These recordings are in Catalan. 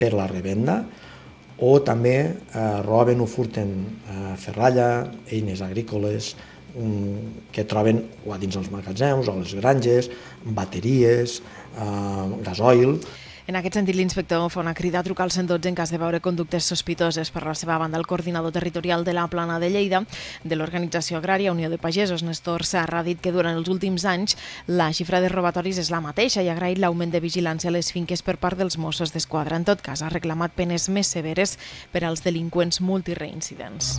per la revenda, o també roben o furten ferralla, eines agrícoles que troben o a dins els magatzems o a les granges, bateries, gasoil. En aquest sentit, l'inspector fa una crida a trucar al 112 en cas de veure conductes sospitoses. Per la seva banda, el coordinador territorial de la Plana de Lleida, de l'organització agrària Unió de Pagesos, Néstor Serra, ha dit que durant els últims anys la xifra de robatoris és la mateixa i ha agraït l'augment de vigilància a les finques per part dels Mossos d'Esquadra. En tot cas, ha reclamat penes més severes per als delinqüents multireincidents.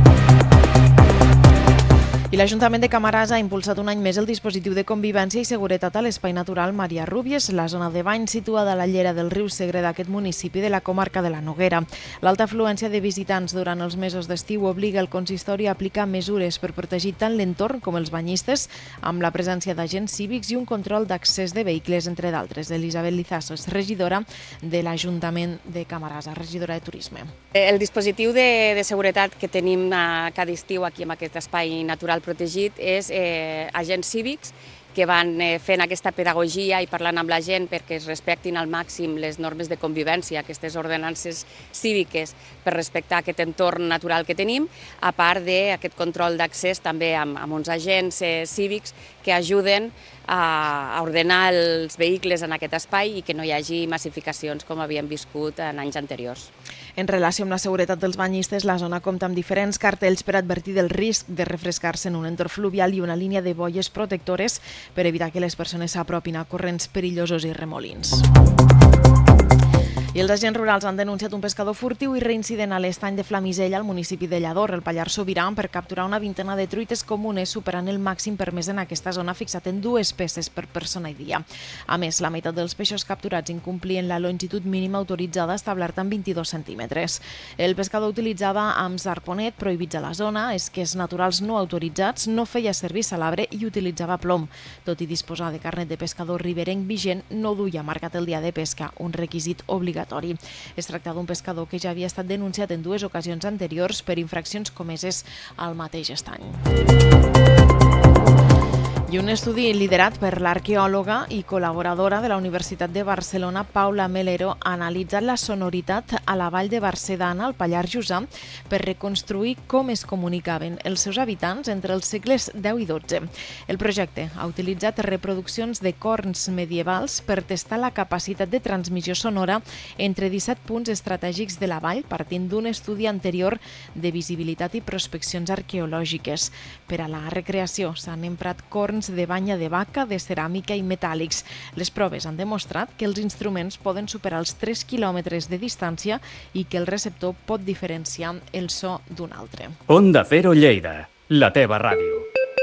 I l'Ajuntament de Camarasa ha impulsat un any més el dispositiu de convivència i seguretat a l'Espai Natural Maria Rúbies, la zona de bany situada a la llera del riu Segre d'aquest municipi de la comarca de la Noguera. L'alta afluència de visitants durant els mesos d'estiu obliga el consistori a aplicar mesures per protegir tant l'entorn com els banyistes, amb la presència d'agents cívics i un control d'accés de vehicles, entre d'altres. Elisabet Lizaso és regidora de l'Ajuntament de Camarasa, regidora de Turisme. El dispositiu de seguretat que tenim cada estiu aquí en aquest espai natural protegit és agents cívics que van fent aquesta pedagogia i parlant amb la gent perquè es respectin al màxim les normes de convivència, aquestes ordenances cíviques per respectar aquest entorn natural que tenim, a part d'aquest control d'accés també amb uns agents cívics que ajuden a ordenar els vehicles en aquest espai i que no hi hagi massificacions com havíem viscut en anys anteriors. En relació amb la seguretat dels banyistes, la zona compta amb diferents cartells per advertir del risc de refrescar-se en un entorn fluvial i una línia de boies protectores per evitar que les persones s'apropin a corrents perillosos i remolins. I els agents rurals han denunciat un pescador furtiu i reincident a l'estany de Flamisell al municipi de Llador, el Pallars Sobirà, per capturar una vintena de truites comunes, superant el màxim permès en aquesta zona fixat en 2 peces per persona i dia. A més, la meitat dels peixos capturats incomplien la longitud mínima autoritzada establerta en 22 centímetres. El pescador utilitzava hams d'arponet prohibits a la zona, esquers naturals no autoritzats, no feia servir salabre i utilitzava plom. Tot i disposar de carnet de pescador riberenc vigent, no duia marcat el dia de pesca, un requisit obligatori. Es tracta d'un pescador que ja havia estat denunciat en 2 ocasions anteriors per infraccions comeses al mateix estany. I un estudi liderat per l'arqueòloga i col·laboradora de la Universitat de Barcelona, Paula Melero, ha analitzat la sonoritat a la vall de Barcedana, al Pallars Jussà, per reconstruir com es comunicaven els seus habitants entre els segles X i XII. El projecte ha utilitzat reproduccions de corns medievals per testar la capacitat de transmissió sonora entre 17 punts estratègics de la vall, partint d'un estudi anterior de visibilitat i prospeccions arqueològiques. Per a la recreació s'han emprat corns de banya de vaca, de ceràmica i metàl·lics. Les proves han demostrat que els instruments poden superar els 3 quilòmetres de distància i que el receptor pot diferenciar el so d'un altre. Onda Cero Lleida, la teva ràdio.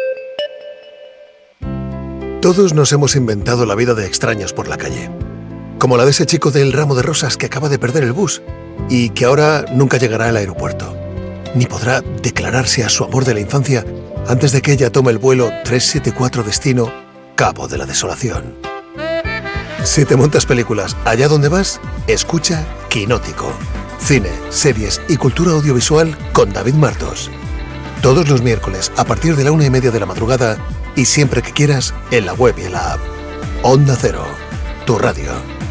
Todos nos hemos inventado la vida de extraños por la calle. Como la de ese chico del ramo de rosas que acaba de perder el bus y que ahora nunca llegará al aeropuerto, ni podrá declararse a su amor de la infancia antes de que ella tome el vuelo 374 destino Cabo de la Desolación. Si te montas películas allá donde vas, escucha Quinótico. Cine, series y cultura audiovisual con David Martos. Todos los miércoles a partir de la 1:30 de la madrugada y siempre que quieras en la web y en la app. Onda Cero, tu radio.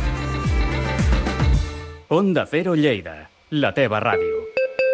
Onda Cero Lleida, la teva ràdio.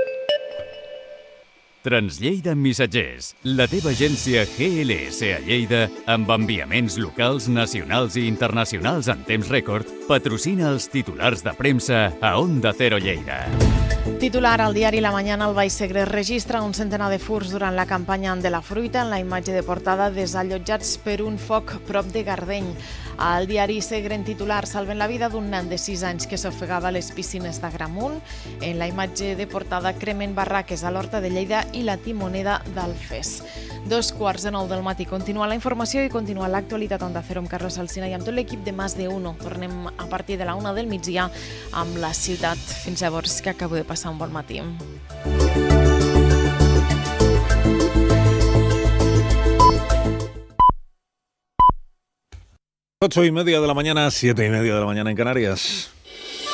Translleida Missatgers, la teva agència GLS a Lleida, amb enviaments locals, nacionals i internacionals en temps rècord, patrocina els titulars de premsa a Onda Cero Lleida. Titular al diari La Mañana, el Baix Segre registra un centenar de furts durant la campanya de la fruita. En la imatge de portada, desallotjats per un foc prop de Gardeny. Al diari Segre, en titular, salven la vida d'un nen de 6 anys que s'ofegava a les piscines d'Agramunt. En la imatge de portada, cremen barraques a l'Horta de Lleida i la Timoneda d'Alfés. 2:15 del matí. Continua la informació i continua l'actualitat Onda Cero amb Carlos Alsina i amb tot l'equip de Más de Uno. Tornem a partir de la 1 del migdia amb la ciutat. Fins llavors, que acabo de passar un bon matí. Ocho y media de la mañana, 7:30 de la mañana en Canarias.